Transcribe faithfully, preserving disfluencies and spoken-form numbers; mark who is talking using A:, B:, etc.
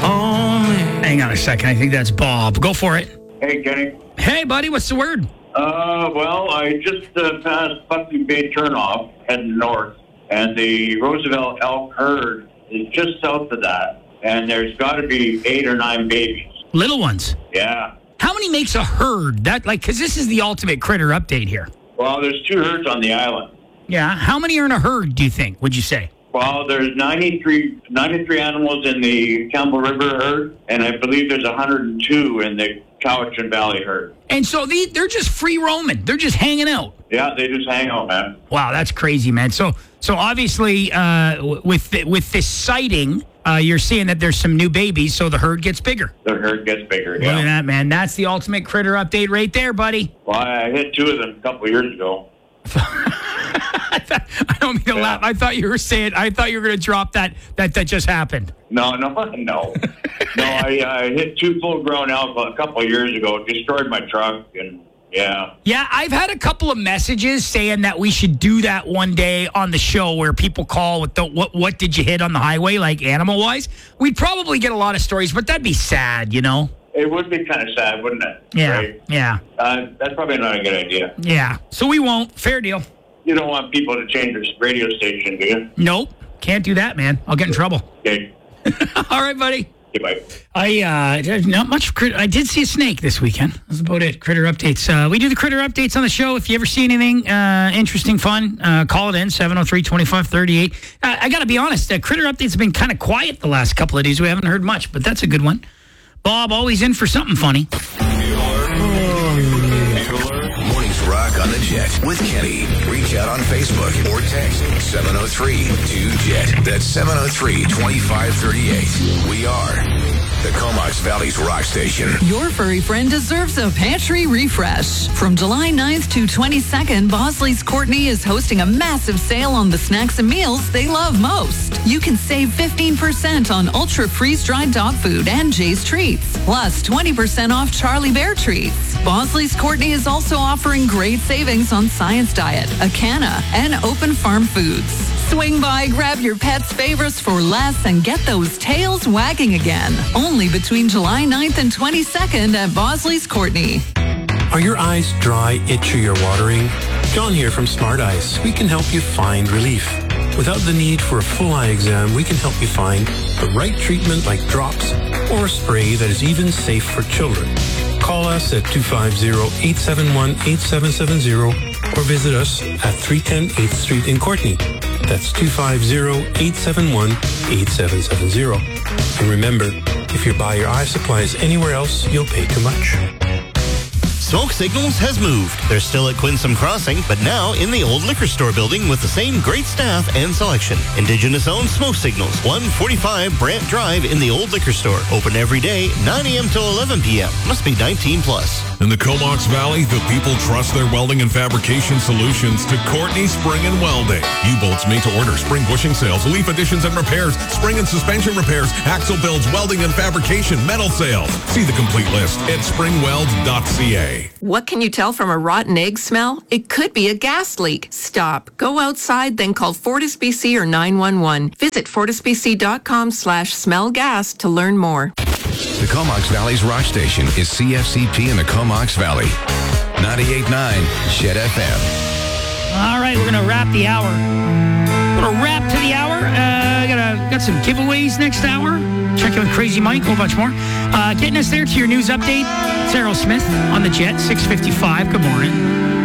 A: only. Hang on a second. I think that's Bob. Go for it.
B: Hey, Kenny.
A: Hey, buddy. What's the word?
B: Uh, well, I just uh, passed Putney Bay turnoff heading north, and the Roosevelt elk herd is just south of that, and there's got to be eight or nine babies.
A: Little ones.
B: Yeah.
A: How many makes a herd? That like, because this is the ultimate critter update here.
B: Well, there's two herds on the island.
A: Yeah. How many are in a herd, do you think, would you say?
B: Well, there's ninety-three, ninety-three animals in the Campbell River herd, and I believe there's one hundred two in the Cowichan Valley herd.
A: And so they, they're just free roaming. They're just hanging out.
B: Yeah, they just hang out, man.
A: Wow, that's crazy, man. So so obviously uh, w- with the, with this sighting, uh, you're seeing that there's some new babies, so the herd gets bigger.
B: The herd gets bigger, yeah.
A: Look at that, man. That's the ultimate critter update right there, buddy.
B: Well, I hit two of them a couple of years ago.
A: I, thought, I don't mean to yeah. laugh. I thought you were saying, I thought you were going to drop that, that that just happened.
B: No, no, no. no, I, I hit two full-grown elk a couple of years ago. It destroyed my truck, and yeah.
A: Yeah, I've had a couple of messages saying that we should do that one day on the show where people call with the what what did you hit on the highway, like animal-wise. We'd probably get a lot of stories, but that'd be sad, you know?
B: It would be kind of sad, wouldn't it?
A: Yeah,
B: right?
A: yeah.
B: Uh, that's probably not a good idea.
A: Yeah, so we won't. Fair deal.
B: You don't want people to change their radio station, do you?
A: Nope. Can't do that, man. I'll get in trouble.
B: Okay.
A: All right, buddy.
B: Goodbye.
A: I, uh, not much, crit- I did see a snake this weekend. That's about it. Critter updates. Uh, we do the critter updates on the show. If you ever see anything uh, interesting, fun, uh, call it in, seven oh three, two five three eight. Uh, I got to be honest, uh, critter updates have been kind of quiet the last couple of days. We haven't heard much, but that's a good one. Bob, always in for something funny.
C: Mornings Rock on the Jet with Kenny. Reach out on Facebook or text seven oh three two jet. That's seven oh three, two five three eight. We are the Comox Valley's rock station.
D: Your furry friend deserves a pantry refresh. From July ninth to twenty-second, Bosley's Courtney is hosting a massive sale on the snacks and meals they love most. You can save fifteen percent on ultra freeze-dried dog food and Jay's Treats, plus twenty percent off Charlie Bear Treats. Bosley's Courtney is also offering great savings on Science Diet, Acana, and Open Farm Foods. Swing by, grab your pet's favorites for less, and get those tails wagging again. Only between July ninth and twenty-second at Bosley's Courtney.
E: Are your eyes dry, itchy, or watering? John here from Smart Eyes. We can help you find relief. Without the need for a full eye exam, we can help you find the right treatment like drops or a spray that is even safe for children. Call us at two five zero, eight seven one, eight seven seven zero or visit us at three ten eighth Street in Courtney. That's two five zero, eight seven one, eight seven seven zero. And remember, if you buy your eye supplies anywhere else, you'll pay too much.
F: Smoke Signals has moved. They're still at Quinsam Crossing, but now in the old liquor store building with the same great staff and selection. Indigenous-owned Smoke Signals, one forty-five Brant Drive in the old liquor store. Open every day, nine a.m. till eleven p.m. Must be nineteen plus.
G: In the Comox Valley, the people trust their welding and fabrication solutions to Courtney Spring and Welding. U-bolts made to order, spring bushing sales, leaf additions and repairs, spring and suspension repairs, axle builds, welding and fabrication, metal sales. See the complete list at spring weld dot c a.
H: What can you tell from a rotten egg smell? It could be a gas leak. Stop. Go outside, then call Fortis B C or nine one one. Visit fortisbc.com slash smell gas to learn more.
C: The Comox Valley's rock station is C F C P in the Comox Valley. ninety-eight point nine Jet F M.
A: All right, we're going to wrap the hour. We're going to wrap to the hour. Uh, got, a, got some giveaways next hour. Check in with Crazy Mike, a whole bunch more. Uh, getting us there to your news update. It's Errol Smith on the Jet, six fifty-five. Good morning.